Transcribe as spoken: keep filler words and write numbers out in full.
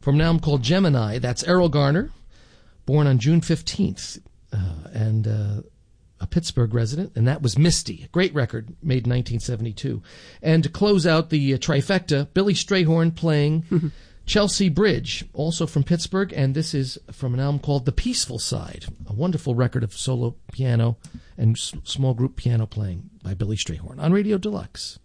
from an album called Gemini. That's Errol Garner, born on June fifteenth, uh, and uh, a Pittsburgh resident, and that was Misty, a great record made in nineteen seventy-two. And to close out the uh, trifecta, Billy Strayhorn playing Chelsea Bridge, also from Pittsburgh, and this is from an album called The Peaceful Side, a wonderful record of solo piano and s- small group piano playing by Billy Strayhorn on Radio Deluxe.